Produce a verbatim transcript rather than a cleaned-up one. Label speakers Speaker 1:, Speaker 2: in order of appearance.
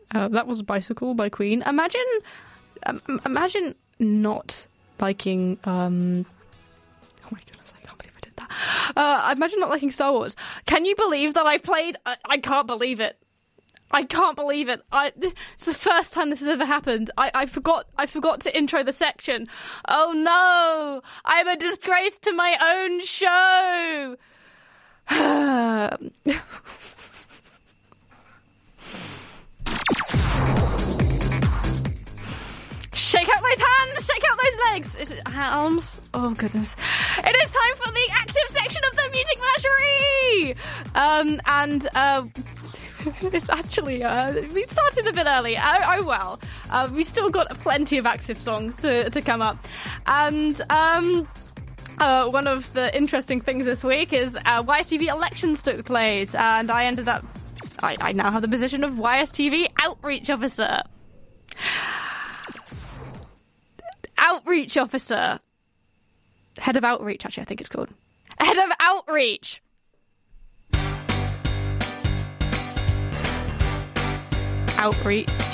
Speaker 1: Uh, that was Bicycle by Queen. Imagine, um, imagine not liking... Um... Oh my goodness, I can't believe I did that. Uh, imagine not liking Star Wars. Can you believe that I played... I, I can't believe it. I can't believe it. I, it's the first time this has ever happened. I, I forgot I forgot to intro the section. Oh no! I'm a disgrace to my own show! Shake out those hands! Shake out those legs! Is it arms? Oh goodness. It is time for the active section of the Music Menagerie! Um, and, uh... It's actually, uh, we started a bit early. Oh, oh well. Uh, we still got plenty of active songs to, to come up. And um, uh, one of the interesting things this week is uh, Y S T V elections took place. And I ended up, I, I now have the position of Y S T V Outreach Officer. Outreach Officer. Head of Outreach, actually, I think it's called. Head of Outreach. Outreach.